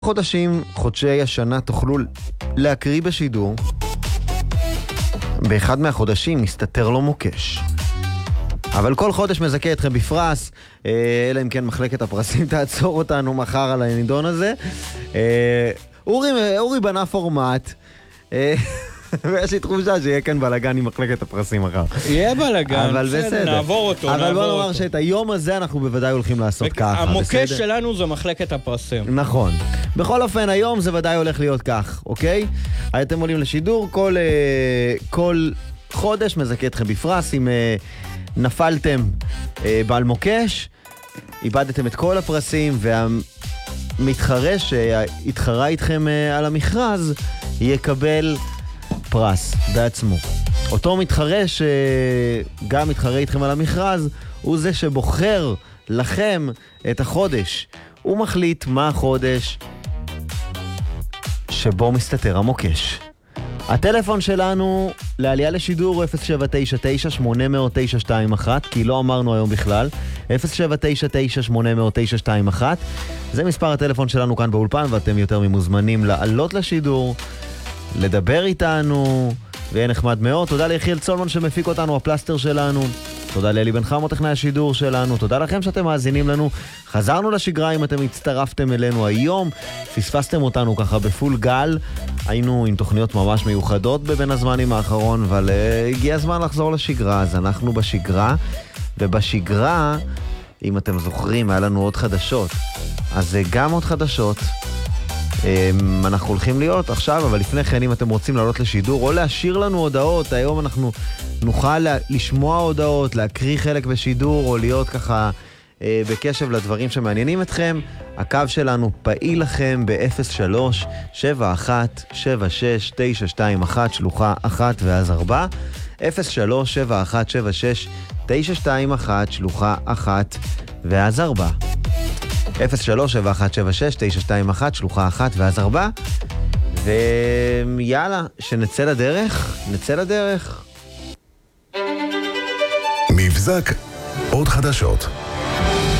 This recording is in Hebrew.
חודשי השנה תוכלו להקריא בשידור. באחד מהחודשים מסתתר לו מוקש. אבל כל חודש מזכה אתכם בפרס, אלא אם כן מחלקת הפרסים תעצור אותנו מחר על הנידון הזה. אורי בנה פורמט, ויש לי תחושה שיהיה כאן בלגן עם מחלקת הפרסים מחר. יהיה בלגן, בסדר, נעבור אותו. אבל בוא נאמר שאת היום הזה אנחנו בוודאי הולכים לעשות ככה. המוקש שלנו זה מחלקת הפרסים. נכון. בכל אופן, היום זה ודאי הולך להיות כך, אוקיי? אתם עולים לשידור, כל חודש מזכה אתכם בפרס. אם נפלתם בעל מוקש, איבדתם את כל הפרסים, והמתחרה שהתחרה איתכם על המכרז יקבל פרס בעצמו. אותו מתחרה שגם מתחרה איתכם על המכרז, הוא זה שבוחר לכם את החודש. הוא מחליט מה החודש שבו מסתתר המוקש. הטלפון שלנו לעלייה לשידור 0799-800-921, כי לא אמרנו היום בכלל. 0799-800-921. זה מספר הטלפון שלנו כאן באולפן, ואתם יותר ממוזמנים לעלות לשידור, לדבר איתנו, ויהיה נחמד מאוד. תודה ליחיאל צולמן שמפיק אותנו, הפלסטר שלנו. תודה לאלי בן חמו, טכנאי השידור שלנו. תודה לכם שאתם מאזינים לנו. חזרנו לשגרה אם אתם הצטרפתם אלינו היום. פספסתם אותנו ככה בפול גל. היינו עם תוכניות ממש מיוחדות בבין הזמנים האחרון, אבל הגיע הזמן לחזור לשגרה. אז אנחנו בשגרה, ובשגרה, אם אתם זוכרים, היה לנו עוד חדשות. אז גם עוד חדשות. אנחנו הולכים להיות עכשיו, אבל לפני כן, אם אתם רוצים לעלות לשידור או להשאיר לנו הודעות, היום אנחנו נוכל לשמוע הודעות, להקריא חלק בשידור, או להיות ככה בקשב לדברים שמעניינים אתכם. הקו שלנו פעיל לכם ב-03-7176-921, שלוחה 1 ואז 4. 03-7176-921, שלוחה 1 ואז 4. 03-7176-921, שלוחה 1 ואז 4. ויאללה, שנצא לדרך, נצא לדרך. מבזק, עוד חדשות.